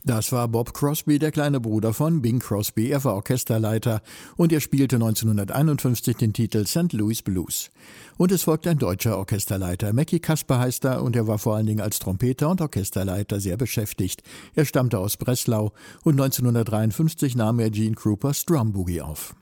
Das war Bob Crosby, der kleine Bruder von Bing Crosby. Er war Orchesterleiter und er spielte 1951 den Titel St. Louis Blues. Und es folgt ein deutscher Orchesterleiter. Mackie Kasper heißt er und er war vor allen Dingen als Trompeter und Orchesterleiter sehr beschäftigt. Er stammte aus Breslau und 1953 nahm er Gene Krupas Drum Boogie auf.